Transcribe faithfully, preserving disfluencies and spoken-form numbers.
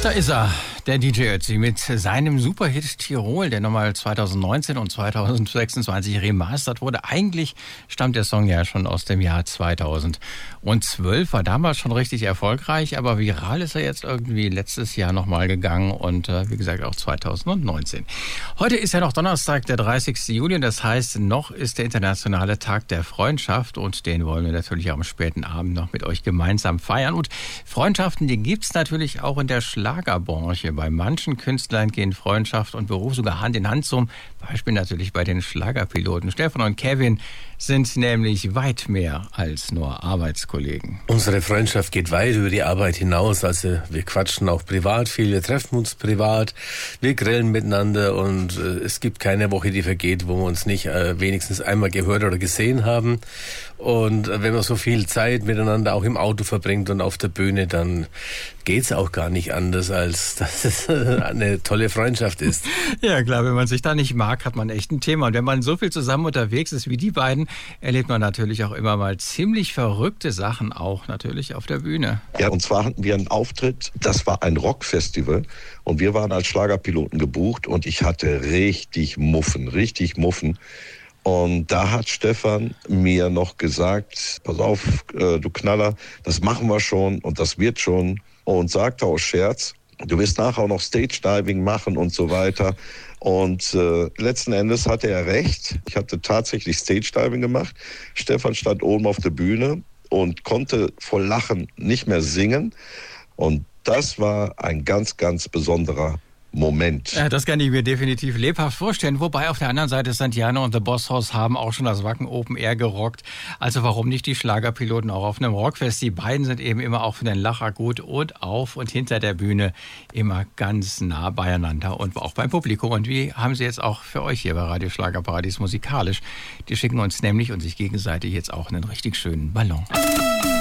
Da ist er, der D J Ötzi mit seinem Superhit Tirol, der nochmal zweitausendneunzehn und zweitausendsechsundzwanzig remastert wurde. Eigentlich stammt der Song ja schon aus dem Jahr zweitausendzwölf, war damals schon richtig erfolgreich, aber viral ist er jetzt irgendwie letztes Jahr nochmal gegangen und äh, wie gesagt auch zweitausendneunzehn. Heute ist ja noch Donnerstag, der dreißigsten Juli, das heißt, noch ist der internationale Tag der Freundschaft und den wollen wir natürlich am späten Abend noch mit euch gemeinsam feiern. Und Freundschaften, die gibt's natürlich auch in der Schlagerbranche. Bei manchen Künstlern gehen Freundschaft und Beruf sogar Hand in Hand, zum Beispiel natürlich bei den Schlagerpiloten. Stefan und Kevin sind nämlich weit mehr als nur Arbeitskollegen. Unsere Freundschaft geht weit über die Arbeit hinaus. Also wir quatschen auch privat viel, wir treffen uns privat, wir grillen miteinander und äh, es gibt keine Woche, die vergeht, wo wir uns nicht äh, wenigstens einmal gehört oder gesehen haben. Und äh, wenn man so viel Zeit miteinander auch im Auto verbringt und auf der Bühne, dann geht's auch gar nicht anders, als dass es eine tolle Freundschaft ist. Ja klar, wenn man sich da nicht mag, hat man echt ein Thema. Und wenn man so viel zusammen unterwegs ist wie die beiden, erlebt man natürlich auch immer mal ziemlich verrückte Sachen, auch natürlich auf der Bühne. Ja, und zwar hatten wir einen Auftritt, das war ein Rockfestival und wir waren als Schlagerpiloten gebucht und ich hatte richtig Muffen, richtig Muffen. Und da hat Stefan mir noch gesagt, pass auf, äh, du Knaller, das machen wir schon und das wird schon. Und sagte aus Scherz, du wirst nachher auch noch Stage-Diving machen und so weiter. Und äh, letzten Endes hatte er recht. Ich hatte tatsächlich Stage-Diving gemacht. Stefan stand oben auf der Bühne und konnte vor Lachen nicht mehr singen. Und das war ein ganz, ganz besonderer Moment. Ja, das kann ich mir definitiv lebhaft vorstellen. Wobei auf der anderen Seite Santiano und The Boss House haben auch schon das Wacken Open Air gerockt. Also warum nicht die Schlagerpiloten auch auf einem Rockfest? Die beiden sind eben immer auch für den Lacher gut und auf und hinter der Bühne immer ganz nah beieinander und auch beim Publikum. Und wie haben sie jetzt auch für euch hier bei Radio Schlagerparadies musikalisch? Die schicken uns nämlich und sich gegenseitig jetzt auch einen richtig schönen Ballon.